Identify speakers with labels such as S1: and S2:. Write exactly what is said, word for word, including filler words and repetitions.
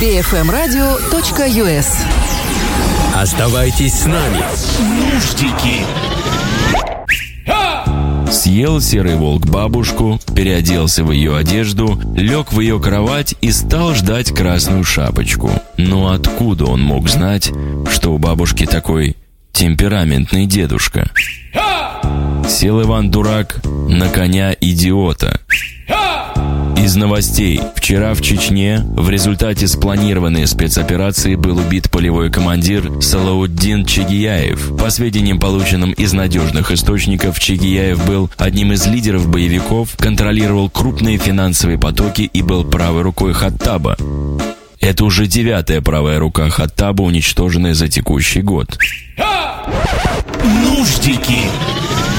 S1: би эф эм радио точка ю эс.
S2: Оставайтесь с нами. Нуждики.
S3: Съел серый волк бабушку, переоделся в ее одежду, лег в ее кровать и стал ждать красную шапочку. Но откуда он мог знать, что у бабушки такой темпераментный дедушка? Сел Иван-дурак на коня-идиота. Из новостей. Вчера в Чечне в результате спланированной спецоперации был убит полевой командир Салауддин Чегияев. По сведениям, полученным из надежных источников, Чегияев был одним из лидеров боевиков, контролировал крупные финансовые потоки и был правой рукой Хаттаба. Это уже девятая правая рука Хаттаба, уничтоженная за текущий год.
S2: Нуждики.